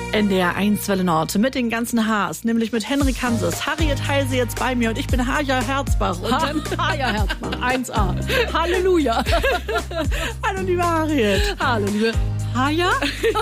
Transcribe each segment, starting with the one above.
NDR 1 Welle Nord mit den ganzen Hs, nämlich mit Henrik Hanses, Harriet Heise jetzt bei mir und ich bin Haja Herzbach. Haja Herzbach, 1A. Halleluja. Hallo liebe Harriet. Hallo liebe Haja.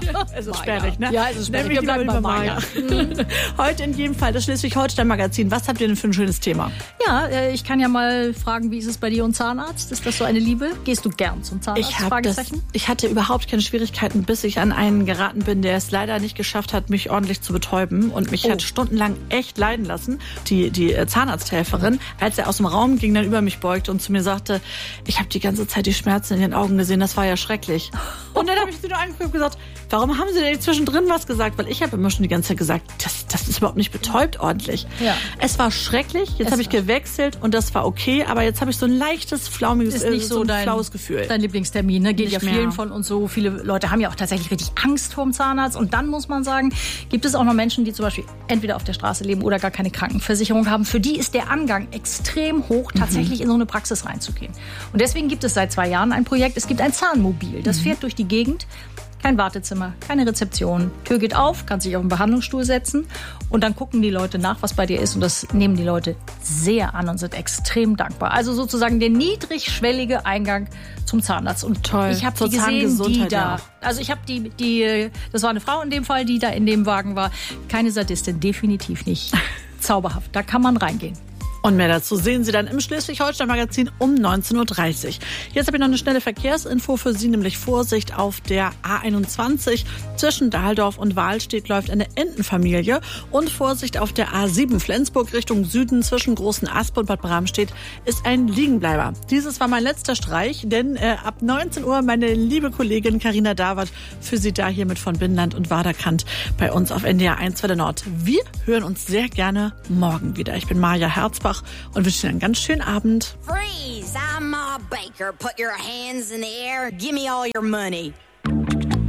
Es ist sperrig, ne? Ja, es ist sperrig. Wir bleiben bei Maja. Heute in jedem Fall das Schleswig-Holstein-Magazin. Was habt ihr denn für ein schönes Thema? Ja, ich kann ja mal fragen, wie ist es bei dir und Zahnarzt? Ist das so eine Liebe? Gehst du gern zum Zahnarzt? Ich hatte überhaupt keine Schwierigkeiten, bis ich an einen geraten bin, der es leider nicht geschafft hat, mich ordentlich zu betäuben und mich hat stundenlang echt leiden lassen. Die Zahnarzthelferin, als er aus dem Raum ging, dann über mich beugte und zu mir sagte, ich habe die ganze Zeit die Schmerzen in den Augen gesehen, das war ja schrecklich. Und dann habe ich sie nur angeguckt und gesagt, warum haben sie denn zwischendrin was gesagt? Weil ich habe immer schon die ganze Zeit gesagt, das ist überhaupt nicht betäubt ordentlich. Ja. Es war schrecklich, jetzt habe ich gewechselt und das war okay, aber jetzt habe ich so ein leichtes, flaumiges, ist nicht so ein flaues Gefühl. Dein Lieblingstermin, ne? Geht nicht ja vielen mehr. Von uns so. Viele Leute haben ja auch tatsächlich richtig Angst vorm Zahnarzt. Und dann muss man sagen, gibt es auch noch Menschen, die zum Beispiel entweder auf der Straße leben oder gar keine Krankenversicherung haben. Für die ist der Angang extrem hoch, tatsächlich in so eine Praxis reinzugehen. Und deswegen gibt es seit 2 Jahren ein Projekt. Es gibt ein Zahnmobil. Das fährt durch die Gegend. Kein Wartezimmer, keine Rezeption. Tür geht auf, kannst dich auf den Behandlungsstuhl setzen und dann gucken die Leute nach, was bei dir ist. Und das nehmen die Leute sehr an und sind extrem dankbar. Also sozusagen der niedrigschwellige Eingang zum Zahnarzt. Und toll. Ich habe die gesehen, die da. Also ich habe die, das war eine Frau in dem Fall, die da in dem Wagen war. Keine Sadistin, definitiv nicht. Zauberhaft, da kann man reingehen. Und mehr dazu sehen Sie dann im Schleswig-Holstein-Magazin um 19.30 Uhr. Jetzt habe ich noch eine schnelle Verkehrsinfo für Sie, nämlich Vorsicht auf der A21. Zwischen Dahldorf und Wahlstedt läuft eine Entenfamilie. Und Vorsicht auf der A7 Flensburg Richtung Süden zwischen Großen Asp und Bad Bramstedt ist ein Liegenbleiber. Dieses war mein letzter Streich, denn ab 19 Uhr meine liebe Kollegin Carina Dawert für Sie da hier mit von Binnenland und Waderkant bei uns auf NDR 1 Welle Nord. Wir hören uns sehr gerne morgen wieder. Ich bin Maja Herzbach und wünsche Ihnen einen ganz schönen Abend. Freeze! I'm Ma Baker. Put your hands in the air. Give me all your money.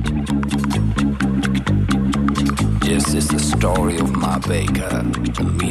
This is the story of Ma Baker.